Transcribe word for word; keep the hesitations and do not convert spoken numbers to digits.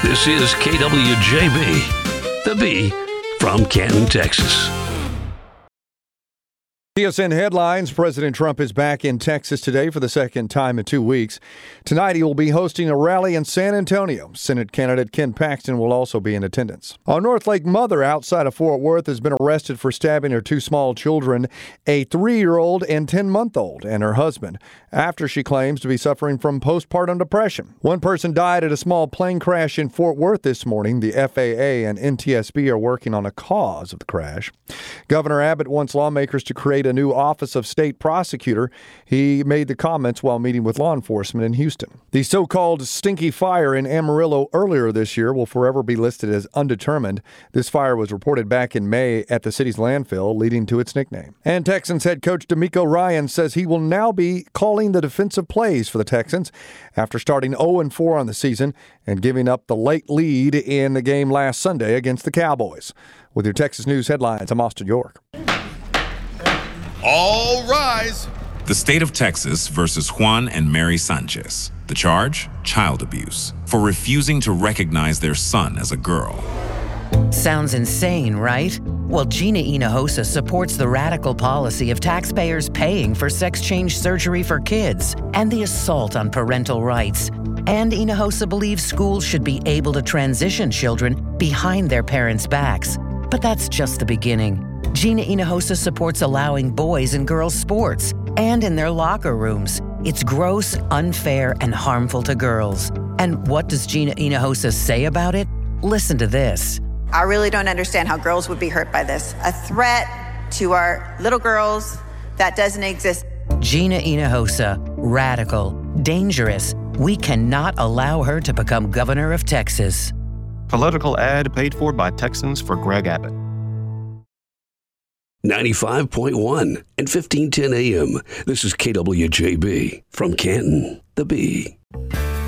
This is K W J B, the B from Canton, Texas. T S N headlines. President Trump is back in Texas today for the second time in two weeks. Tonight, he will be hosting a rally in San Antonio. Senate candidate Ken Paxton will also be in attendance. A North Lake mother outside of Fort Worth has been arrested for stabbing her two small children, a three-year-old and ten-month-old, and her husband, after she claims to be suffering from postpartum depression. One person died at a small plane crash in Fort Worth this morning. The F A A and N T S B are working on a cause of the crash. Governor Abbott wants lawmakers to create a new Office of State Prosecutor. He made the comments while meeting with law enforcement in Houston. The so-called stinky fire in Amarillo earlier this year will forever be listed as undetermined. This fire was reported back in May at the city's landfill, leading to its nickname. And Texans head coach DeMeco Ryans says he will now be calling the defensive plays for the Texans after starting oh and four on the season and giving up the late lead in the game last Sunday against the Cowboys. With your Texas News headlines, I'm Austin York. All rise. The state of Texas versus Juan and Mary Sanchez. The charge? Child abuse. For refusing to recognize their son as a girl. Sounds insane, right? Well, Gina Hinojosa supports the radical policy of taxpayers paying for sex change surgery for kids and the assault on parental rights. And Hinojosa believes schools should be able to transition children behind their parents' backs. But that's just the beginning. Gina Hinojosa supports allowing boys and girls sports and in their locker rooms. It's gross, unfair, and harmful to girls. And what does Gina Hinojosa say about it? Listen to this. I really don't understand how girls would be hurt by this. A threat to our little girls that doesn't exist. Gina Hinojosa, radical, dangerous. We cannot allow her to become governor of Texas. Political ad paid for by Texans for Greg Abbott. ninety-five point one and fifteen ten A M. This is K W J B from Canton, the B.